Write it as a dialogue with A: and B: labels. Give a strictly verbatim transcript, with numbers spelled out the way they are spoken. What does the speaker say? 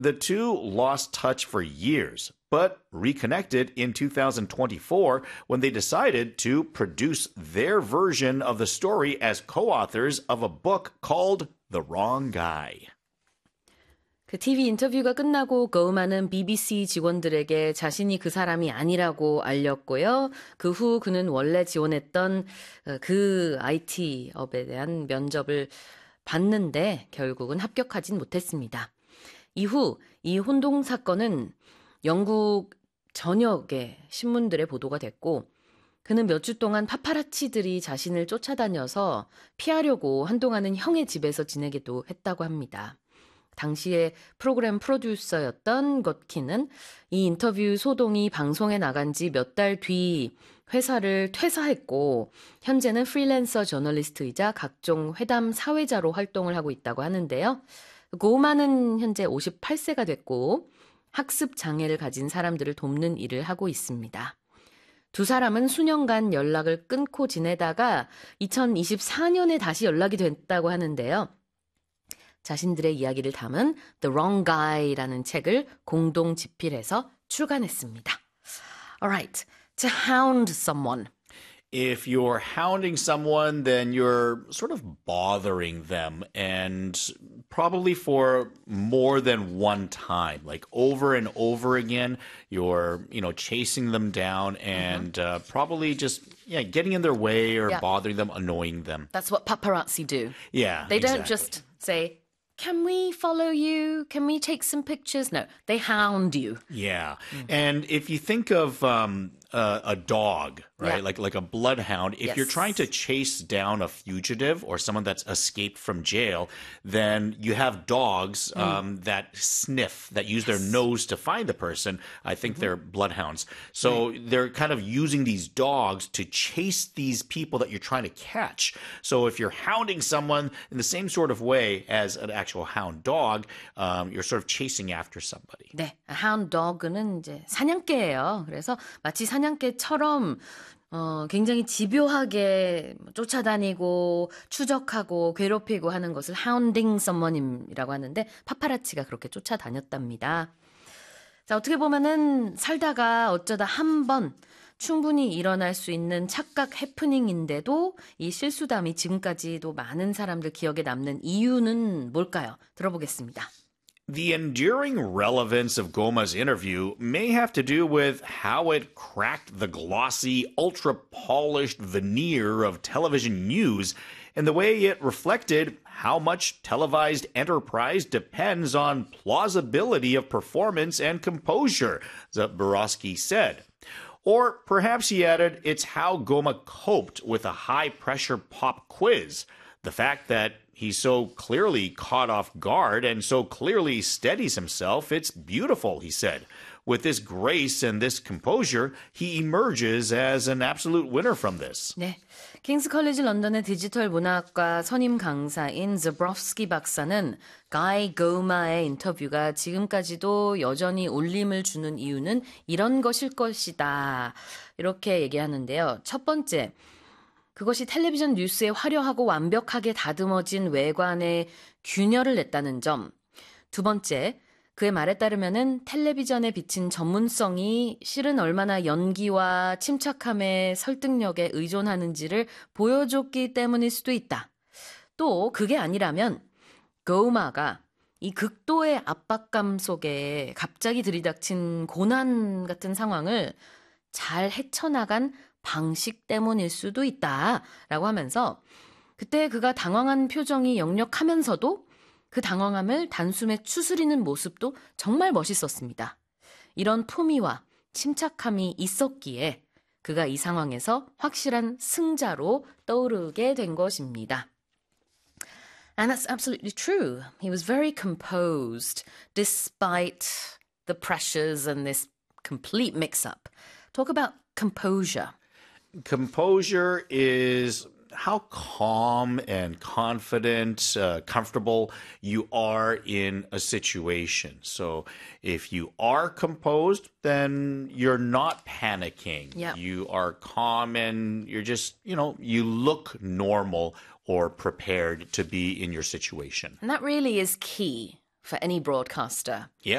A: The two lost touch for years, but reconnected in two thousand twenty-four when they decided to produce their version of the story as co-authors of a book called The Wrong Guy.
B: 그 티비 인터뷰가 끝나고 고우만은 비비씨 직원들에게 자신이 그 사람이 아니라고 알렸고요. 그 후 그는 원래 지원했던 그 아이티 업에 대한 면접을 봤는데 결국은 합격하진 못했습니다. 이후 이 혼동 사건은 영국 전역의 신문들의 보도가 됐고 그는 몇 주 동안 파파라치들이 자신을 쫓아다녀서 피하려고 한동안은 형의 집에서 지내기도 했다고 합니다. 당시에 프로그램 프로듀서였던 것키는 이 인터뷰 소동이 방송에 나간 지 몇 달 뒤 회사를 퇴사했고 현재는 프리랜서 저널리스트이자 각종 회담 사회자로 활동을 하고 있다고 하는데요. 고우만은 현재 오십팔 세가 됐고 학습 장애를 가진 사람들을 돕는 일을 하고 있습니다. 두 사람은 수년간 연락을 끊고 지내다가 이천이십사 년에 다시 연락이 됐다고 하는데요. 자신들의 이야기를 담은 The Wrong Guy라는 책을 공동 집필해서 출간했습니다. Alright, to hound someone.
A: If you're hounding someone, then you're sort of bothering them and probably for more than one time, like over and over again, you're, you know, chasing them down and mm-hmm. uh, probably just yeah, getting in their way or yeah. bothering them, annoying them.
B: That's what paparazzi do.
A: Yeah,
B: They
A: exactly.
B: don't just say, can we follow you? Can we take some pictures? No, they hound you.
A: Yeah. Mm. And if you think of um, uh, a dog, right,
B: yeah.
A: like like a bloodhound, if
B: yes.
A: you're trying to chase down a fugitive or someone that's escaped from jail, then you have dogs mm. um, that sniff, that use yes. their nose to find the person. I think mm-hmm. they're bloodhounds. So right. they're kind of using these dogs to chase these people that you're trying to catch. So if you're hounding someone in the same sort of way as an actual hound dog, um, you're sort of chasing after somebody.
B: 네, hound dog는 이제 사냥개예요. 그래서 마치 사냥개처럼 어, 굉장히 집요하게 쫓아다니고 추적하고 괴롭히고 하는 것을 hounding someone이라고 하는데 파파라치가 그렇게 쫓아다녔답니다. 자, 어떻게 보면은 살다가 어쩌다 한 번 충분히 일어날 수 있는 착각 해프닝인데도 이 실수담이 지금까지도 많은 사람들 기억에 남는 이유는 뭘까요? 들어보겠습니다.
A: The enduring relevance of Goma's interview may have to do with how it cracked the glossy, ultra-polished veneer of television news and the way it reflected how much televised enterprise depends on plausibility of performance and composure, Zaborowski said. Or perhaps he added, it's how Goma coped with a high-pressure pop quiz. The fact that he's so clearly caught off guard and so clearly steadies himself, it's beautiful, he said. With this grace and this composure, he emerges as an absolute winner from this.
B: 네, 킹스 컬리지 런던의 디지털 문화학과 선임 강사인 자브로프스키 박사는 가이 고마의 인터뷰가 지금까지도 여전히 울림을 주는 이유는 이런 것일 것이다. 이렇게 얘기하는데요. 첫 번째, 그것이 텔레비전 뉴스의 화려하고 완벽하게 다듬어진 외관에 균열을 냈다는 점. 두 번째, 그의 말에 따르면은 텔레비전에 비친 전문성이 실은 얼마나 연기와 침착함의 설득력에 의존하는지를 보여줬기 때문일 수도 있다. 또 그게 아니라면 고우마가 이 극도의 압박감 속에 갑자기 들이닥친 고난 같은 상황을 잘 헤쳐나간 방식 때문일 수도 있다라고 하면서 그때 그가 당황한 표정이 역력하면서도 그 당황함을 단숨에 추스리는 모습도 정말 멋있었습니다. 이런 품위와 침착함이 있었기에 그가 이 상황에서 확실한 승자로 떠오르게 된 것입니다. And that's absolutely true. He was very composed despite the pressures and this complete mix-up. Talk about composure.
A: Composure is how calm and confident, uh, comfortable you are in a situation. So if you are composed, then you're not panicking.
B: Yep.
A: You are calm and you're just, you know, you look normal or prepared to be in your situation.
B: And that really is key. for any broadcaster.
A: Yeah.